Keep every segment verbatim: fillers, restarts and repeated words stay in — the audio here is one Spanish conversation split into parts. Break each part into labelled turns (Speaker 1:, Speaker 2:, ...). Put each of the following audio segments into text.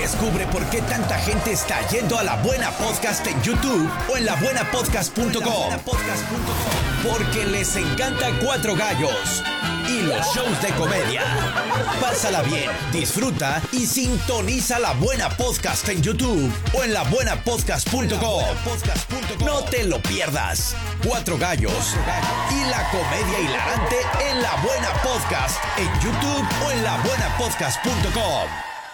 Speaker 1: Descubre por qué tanta gente está yendo a La Buena Podcast en YouTube o en la buena podcast punto com. Porque les encanta Cuatro Gallos y los shows de comedia. Pásala bien, disfruta y sintoniza La Buena Podcast en YouTube o en la buena podcast punto com. No te lo pierdas. Cuatro Gallos y la comedia hilarante en La Buena Podcast en YouTube o en la buena podcast punto com.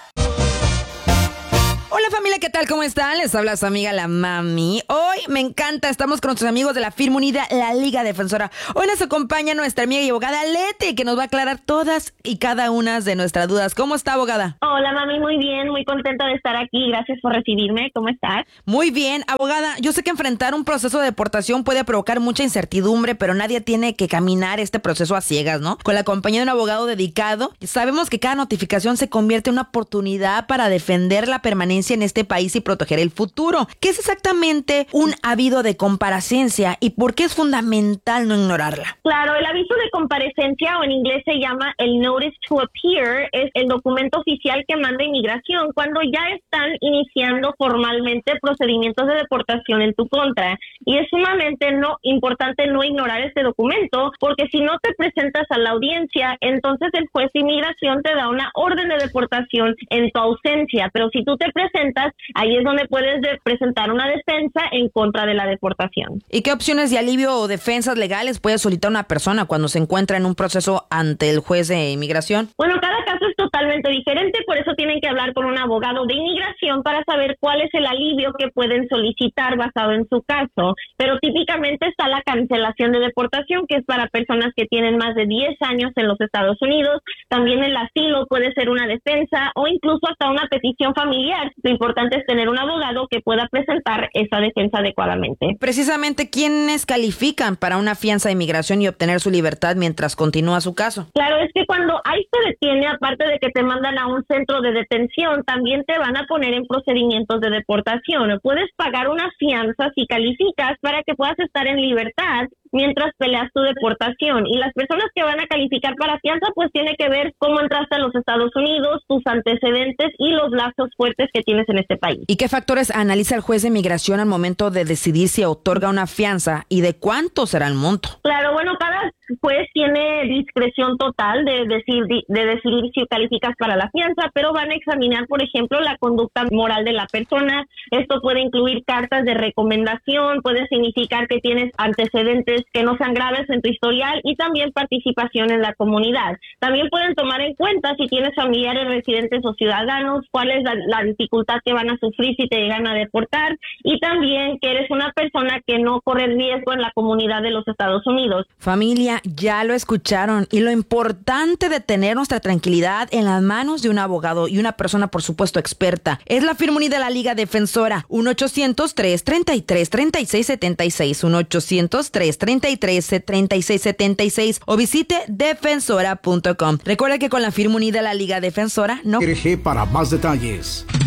Speaker 2: Hola familia, ¿qué tal? ¿Cómo están? Les habla su amiga la Mami. Hoy me encanta, estamos con nuestros amigos de la firma unida, la Liga Defensora. Hoy nos acompaña nuestra amiga y abogada Leti, que nos va a aclarar todas y cada una de nuestras dudas. ¿Cómo está, abogada?
Speaker 3: Hola Mami, muy bien, muy contenta de estar aquí. Gracias por recibirme. ¿Cómo estás?
Speaker 2: Muy bien, abogada. Yo sé que enfrentar un proceso de deportación puede provocar mucha incertidumbre, pero nadie tiene que caminar este proceso a ciegas, ¿no? Con la compañía de un abogado dedicado, sabemos que cada notificación se convierte en una oportunidad para defender la permanencia en este país y proteger el futuro. ¿Qué es exactamente un aviso de comparecencia y por qué es fundamental no ignorarla?
Speaker 3: Claro, el aviso de comparecencia, o en inglés se llama el Notice to Appear, es el documento oficial que manda inmigración cuando ya están iniciando formalmente procedimientos de deportación en tu contra. Y es sumamente no, importante no ignorar este documento, porque si no te presentas a la audiencia, entonces el juez de inmigración te da una orden de deportación en tu ausencia. Pero si tú te presentas, ahí es donde puedes de presentar una defensa en contra de la deportación.
Speaker 2: ¿Y qué opciones de alivio o defensas legales puede solicitar una persona cuando se encuentra en un proceso ante el juez de inmigración?
Speaker 3: Bueno, cada caso es totalmente diferente, por eso tienen que hablar con un abogado de inmigración para saber cuál es el alivio que pueden solicitar basado en su caso. Pero típicamente está la cancelación de deportación, que es para personas que tienen más de diez años en los Estados Unidos. También el asilo puede ser una defensa o incluso hasta una petición familiar. Lo importante es tener un abogado que pueda presentar esa defensa adecuadamente.
Speaker 2: Precisamente, ¿quiénes califican para una fianza de inmigración y obtener su libertad mientras continúa su caso?
Speaker 3: Claro, es que cuando ahí te detiene, aparte de que te mandan a un centro de detención, también te van a poner en procedimientos de deportación. Puedes pagar una fianza si calificas para que puedas estar en libertad mientras peleas tu deportación. Y las personas que van a calificar para fianza, pues tiene que ver cómo entraste a los Estados Unidos, tus antecedentes y los lazos fuertes que tienes en este país.
Speaker 2: ¿Y qué factores analiza el juez de inmigración al momento de decidir si otorga una fianza y de cuánto será el monto?
Speaker 3: Claro, bueno, cada juez tiene discreción total de decir de decidir si calificas para la fianza, pero van a examinar, por ejemplo, la conducta moral de la persona. Esto puede incluir cartas de recomendación, puede significar que tienes antecedentes que no sean graves en tu historial y también participación en la comunidad. También pueden tomar en cuenta si tienes familiares residentes o ciudadanos, cuál es la, la dificultad que van a sufrir si te llegan a deportar, y también que eres una persona que no corre riesgo en la comunidad de los Estados Unidos.
Speaker 2: Familia, ya lo escucharon, y lo importante de tener nuestra tranquilidad en las manos de un abogado y una persona, por supuesto, experta, es la firma unida de la Liga Defensora. uno ochocientos, tres treinta y tres, treinta y seis setenta y seis, uno ochocientos, tres treinta y tres, treinta y seis setenta y seis, o visite defensora punto com. Recuerda que con la firma unida de la Liga Defensora no...
Speaker 4: Para más detalles.